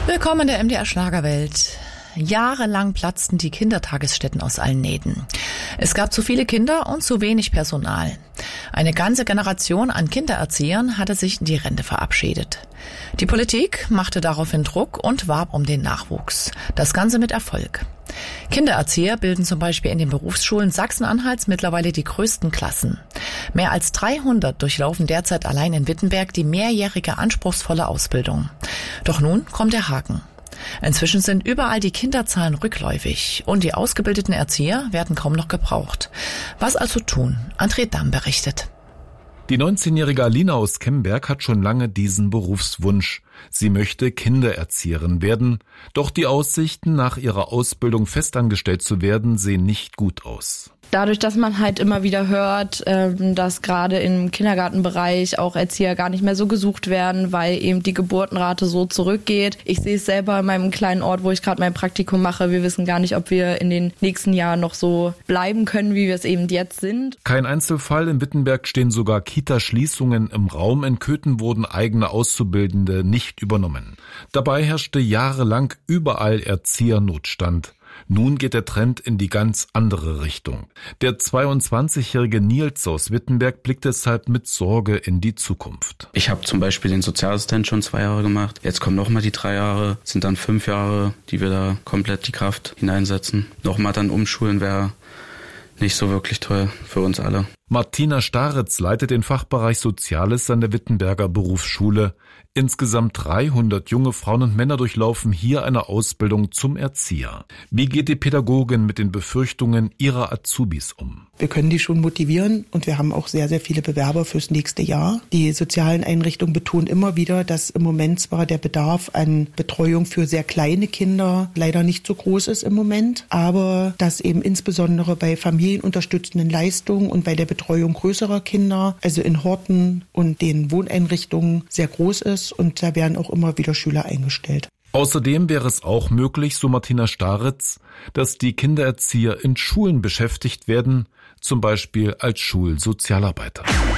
Willkommen in der MDR Schlagerwelt. Jahrelang platzten die Kindertagesstätten aus allen Nähten. Es gab zu viele Kinder und zu wenig Personal. Eine ganze Generation an Kindererziehern hatte sich in die Rente verabschiedet. Die Politik machte daraufhin Druck und warb um den Nachwuchs. Das Ganze mit Erfolg. Kindererzieher bilden zum Beispiel in den Berufsschulen Sachsen-Anhalts mittlerweile die größten Klassen. Mehr als 300 durchlaufen derzeit allein in Wittenberg die mehrjährige anspruchsvolle Ausbildung. Doch nun kommt der Haken. Inzwischen sind überall die Kinderzahlen rückläufig und die ausgebildeten Erzieher werden kaum noch gebraucht. Was also tun? André Damm berichtet. Die 19-jährige Alina aus Kemberg hat schon lange diesen Berufswunsch. Sie möchte Kindererzieherin werden, doch die Aussichten, nach ihrer Ausbildung festangestellt zu werden, sehen nicht gut aus. Dadurch, dass man halt immer wieder hört, dass gerade im Kindergartenbereich auch Erzieher gar nicht mehr so gesucht werden, weil eben die Geburtenrate so zurückgeht. Ich sehe es selber in meinem kleinen Ort, wo ich gerade mein Praktikum mache. Wir wissen gar nicht, ob wir in den nächsten Jahren noch so bleiben können, wie wir es eben jetzt sind. Kein Einzelfall. In Wittenberg stehen sogar Kita-Schließungen im Raum. In Köthen wurden eigene Auszubildende nicht übernommen. Dabei herrschte jahrelang überall Erziehernotstand. Nun geht der Trend in die ganz andere Richtung. Der 22-jährige Nils aus Wittenberg blickt deshalb mit Sorge in die Zukunft. Ich habe zum Beispiel den Sozialassistent schon 2 Jahre gemacht. Jetzt kommen nochmal die 3 Jahre, sind dann 5 Jahre, die wir da komplett die Kraft hineinsetzen. Nochmal dann umschulen wäre nicht so wirklich toll für uns alle. Martina Staritz leitet den Fachbereich Soziales an der Wittenberger Berufsschule. Insgesamt 300 junge Frauen und Männer durchlaufen hier eine Ausbildung zum Erzieher. Wie geht die Pädagogin mit den Befürchtungen ihrer Azubis um? Wir können die schon motivieren und wir haben auch sehr, sehr viele Bewerber fürs nächste Jahr. Die sozialen Einrichtungen betonen immer wieder, dass im Moment zwar der Bedarf an Betreuung für sehr kleine Kinder leider nicht so groß ist im Moment, aber dass eben insbesondere bei familienunterstützenden Leistungen und bei der Betreuung größerer Kinder, also in Horten und den Wohneinrichtungen, sehr groß ist. Und da werden auch immer wieder Schüler eingestellt. Außerdem wäre es auch möglich, so Martina Staritz, dass die Kindererzieher in Schulen beschäftigt werden, zum Beispiel als Schulsozialarbeiter.